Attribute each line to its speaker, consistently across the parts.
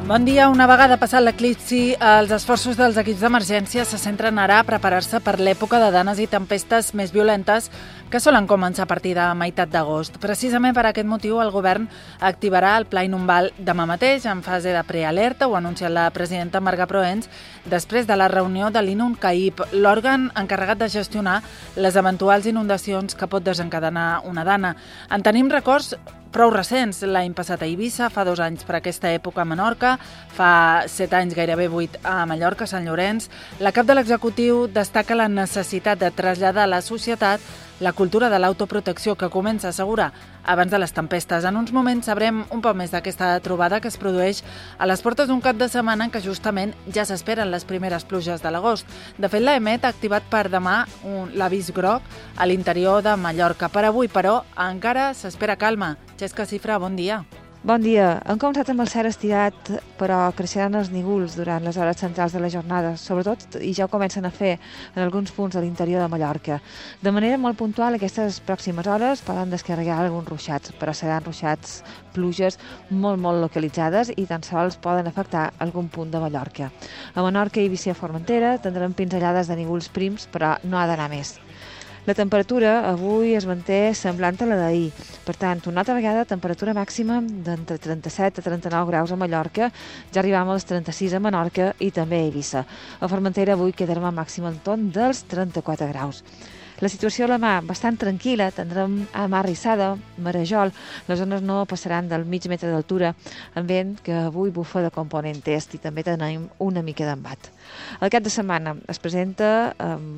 Speaker 1: Bon dia. Una vegada passat l'eclipsi, els esforços dels equips d'emergència se centren ara a preparar-se per l'època de danes i tempestes més violentes que solen començar a partir de meitat d'agost. Precisament per aquest motiu, el govern activarà el Pla Inundable demà mateix en fase de prealerta, ho ha anunciat la presidenta Marga Proens, després de la reunió de l'Inuncaip, l'òrgan encarregat de gestionar les eventuals inundacions que pot desencadenar una dana. En tenim records prou recents, l'any passat a Eivissa, fa 2 anys per aquesta època a Menorca, fa 7 anys, gairebé 8, a Mallorca, Sant Llorenç. La cap de l'executiu destaca la necessitat de traslladar a la societat la cultura de l'autoprotecció que comença a assegurar abans de les tempestes. En uns moments sabrem un poc més d'aquesta trobada que es produeix a les portes d'un cap de setmana en què justament ja s'esperen les primeres pluges de l'agost. De fet, l'EMET ha activat per demà l'avís groc a l'interior de Mallorca. Per avui, però, encara s'espera calma. Xesca Cifra, bon dia.
Speaker 2: Bon dia. Hem començat amb el cel estirat, però creixeran els nívols durant les hores centrals de la jornada, sobretot, i ja ho comencen a fer en alguns punts de l'interior de Mallorca. De manera molt puntual, aquestes pròximes hores poden descarregar alguns ruixats, però seran ruixats, pluges molt localitzades i tan sols poden afectar algun punt de Mallorca. A Menorca, Eivissa i Formentera tindrem pinzellades de nívols prims, però no ha d'anar més. La temperatura avui es manté semblant a la d'ahir. Per tant, una altra vegada, temperatura màxima d'entre 37 a 39 graus a Mallorca, ja arribam als 36 a Menorca i també a Eivissa. A Formentera avui quedarem al màxim entorn dels 34 graus. La situació a la mar bastant tranquil·la, tindrem a mar rissada, marejol, les zones no passaran del mig metre d'altura, amb vent que avui bufa de component est i també tenim una mica d'embat. El cap de setmana es presenta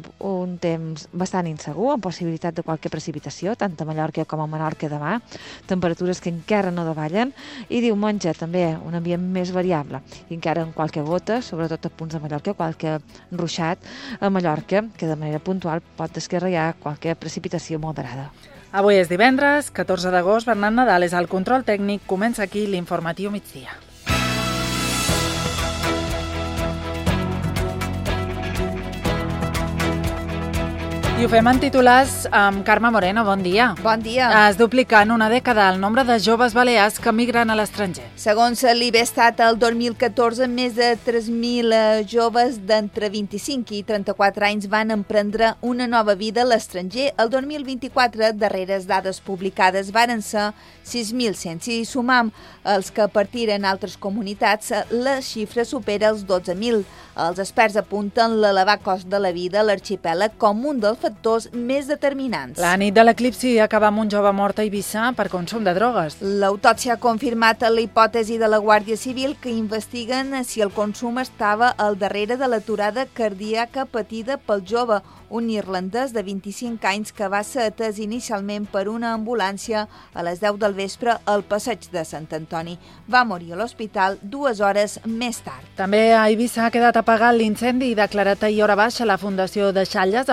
Speaker 2: un temps bastant insegur, amb possibilitat de qualque precipitació, tant a Mallorca com a Menorca demà, temperatures que encara no davallen, i diumenge també un ambient més variable, i encara amb qualque gota, sobretot a punts de Mallorca, qualque ruixat a Mallorca, que de manera puntual pot descarregar qualque precipitació moderada.
Speaker 1: Avui és divendres, 14 d'agost, Bernat Nadal és al control tècnic. Comença aquí l'informatiu migdia. I ho fem en titulars amb Carme Moreno. Bon dia.
Speaker 3: Bon dia.
Speaker 1: Es duplica en una dècada el nombre de joves balears que migren a l'estranger.
Speaker 3: Segons l'Ibestat, el 2014, més de 3.000 joves d'entre 25 i 34 anys van emprendre una nova vida a l'estranger. El 2024, darreres dades publicades, varen ser 6.100. Si sumam els que partiren altres comunitats, la xifra supera els 12.000. Els experts apunten l'elevat cost de la vida a l'arxipèlag com un dels factors més determinants.
Speaker 1: La nit de l'eclipsi acaba amb un jove mort a Eivissa per consum de drogues.
Speaker 3: L'autòpsia ha confirmat la hipòtesi de la Guàrdia Civil que investiguen si el consum estava al darrere de l'aturada cardíaca patida pel jove, un irlandès de 25 anys que va ser atès inicialment per una ambulància a les 10 del vespre al passeig de Sant Antoni. Va morir a l'hospital 2 hores més tard.
Speaker 1: També a Eivissa ha quedat apagat l'incendi declarat ahir hora baixa a la Fundació de Xalles,